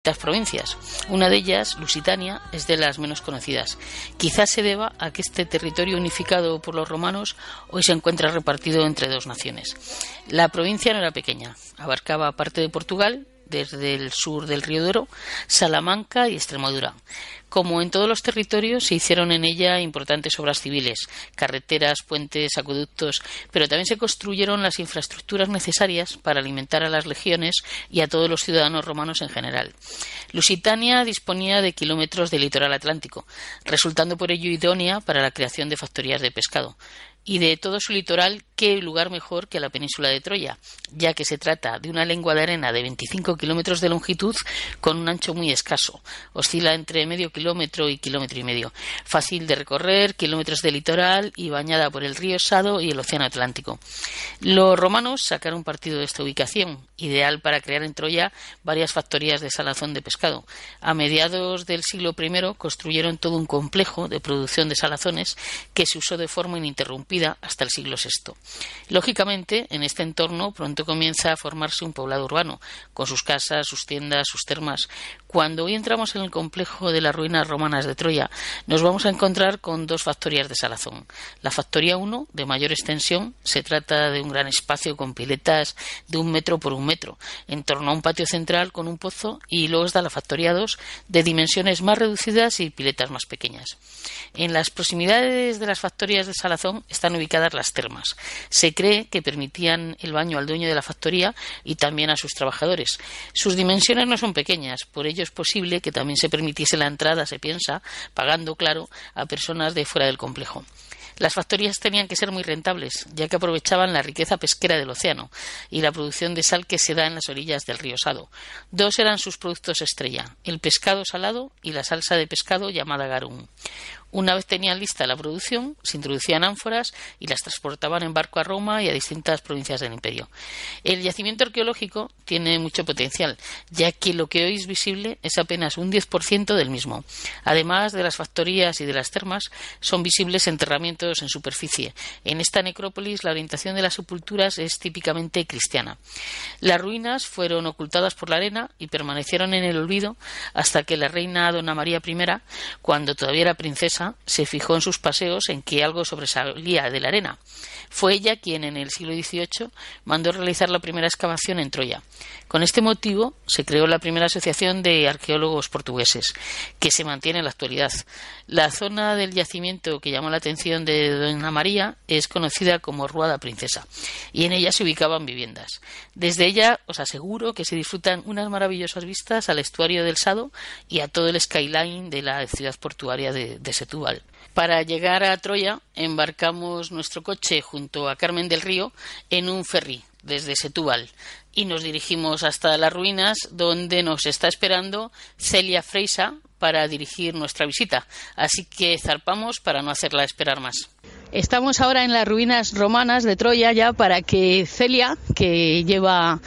las provincias. Una de ellas, Lusitania, es de las menos conocidas. Quizás se deba a que este territorio unificado por los romanos hoy se encuentra repartido entre dos naciones. La provincia no era pequeña, abarcaba parte de Portugal, desde el sur del río Duero, Salamanca y Extremadura. Como en todos los territorios, se hicieron en ella importantes obras civiles, carreteras, puentes, acueductos, pero también se construyeron las infraestructuras necesarias para alimentar a las legiones y a todos los ciudadanos romanos en general. Lusitania disponía de kilómetros de litoral atlántico, resultando por ello idónea para la creación de factorías de pescado. Y de todo su litoral, qué lugar mejor que la península de Troya, ya que se trata de una lengua de arena de 25 kilómetros de longitud con un ancho muy escaso. Oscila entre medio kilómetro y kilómetro y medio. Fácil de recorrer, kilómetros de litoral y bañada por el río Sado y el océano Atlántico. Los romanos sacaron partido de esta ubicación, ideal para crear en Troya varias factorías de salazón de pescado. A mediados del siglo I construyeron todo un complejo de producción de salazones que se usó de forma ininterrumpida hasta el siglo VI. Lógicamente, en este entorno pronto comienza a formarse un poblado urbano, con sus casas, sus tiendas, sus termas. Cuando hoy entramos en el complejo de las ruinas romanas de Troya, nos vamos a encontrar con dos factorías de salazón. La factoría 1, de mayor extensión, se trata de un gran espacio con piletas de 1 metro por 1 metro, en torno a un patio central con un pozo, y luego está la factoría 2, de dimensiones más reducidas y piletas más pequeñas. En las proximidades de las factorías de salazón están ubicadas las termas. Se cree que permitían el baño al dueño de la factoría y también a sus trabajadores. Sus dimensiones no son pequeñas, por ello es posible que también se permitiese la entrada, se piensa, pagando, claro, a personas de fuera del complejo. Las factorías tenían que ser muy rentables, ya que aprovechaban la riqueza pesquera del océano y la producción de sal que se da en las orillas del río Sado. Dos eran sus productos estrella, el pescado salado y la salsa de pescado llamada garum. Una vez tenían lista la producción, se introducían ánforas y las transportaban en barco a Roma y a distintas provincias del imperio. El yacimiento arqueológico tiene mucho potencial, ya que lo que hoy es visible es apenas un 10% del mismo. Además de las factorías y de las termas, son visibles enterramientos en superficie. En esta necrópolis la orientación de las sepulturas es típicamente cristiana. Las ruinas fueron ocultadas por la arena y permanecieron en el olvido hasta que la reina Dona María I, cuando todavía era princesa, se fijó en sus paseos en que algo sobresalía de la arena. Fue ella quien en el siglo XVIII mandó realizar la primera excavación en Troya. Con este motivo se creó la primera asociación de arqueólogos portugueses, que se mantiene en la actualidad. La zona del yacimiento que llamó la atención de Dona María es conocida como Rua da Princesa, y en ella se ubicaban viviendas. Desde ella os aseguro que se disfrutan unas maravillosas vistas al estuario del Sado y a todo el skyline de la ciudad portuaria de Setúbal. Para llegar a Troya embarcamos nuestro coche junto a Carmen del Río en un ferry desde Setúbal y nos dirigimos hasta las ruinas, donde nos está esperando Celia Freisa para dirigir nuestra visita. Así que zarpamos para no hacerla esperar más. Estamos ahora en las ruinas romanas de Troya ya para que Celia, que lleva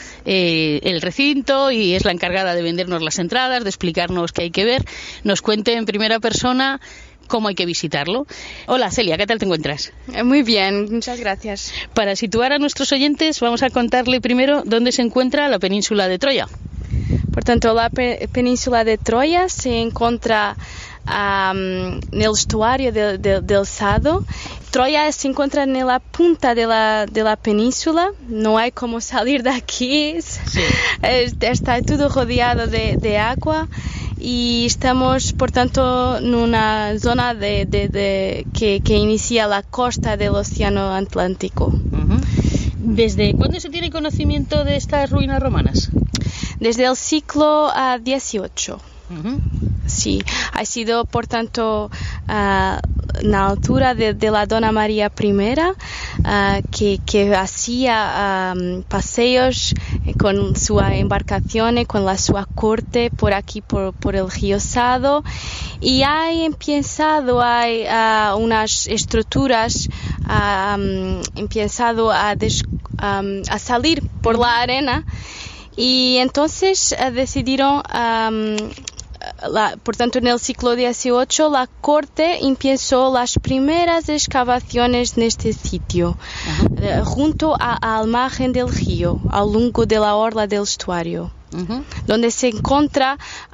el recinto y es la encargada de vendernos las entradas, de explicarnos qué hay que ver, nos cuente en primera persona cómo hay que visitarlo. Hola Celia, ¿qué tal te encuentras? Muy bien, muchas gracias. Para situar a nuestros oyentes vamos a contarle primero dónde se encuentra la península de Troya. Por tanto, la península de Troya se encuentra en el estuario del Sado. Troya se encuentra en la punta de la península, no hay como salir de aquí, sí. Está todo rodeado de agua y estamos, por tanto, en una zona que inicia la costa del océano Atlántico. Uh-huh. ¿Desde cuándo se tiene conocimiento de estas ruinas romanas? Desde el siglo XVIII. Uh-huh. Sí, ha sido, por tanto, en la altura de la Dona María I, que hacía paseos con su embarcación, con la su corte por aquí, por el río Sado, y ha empezado unas estructuras, empezado a salir por la arena, y entonces decidieron... por tanto, en el siglo XVIII, la corte empezó las primeras excavaciones en este sitio, junto al margen del río, a lo largo de la orla del estuario. donde se encuentra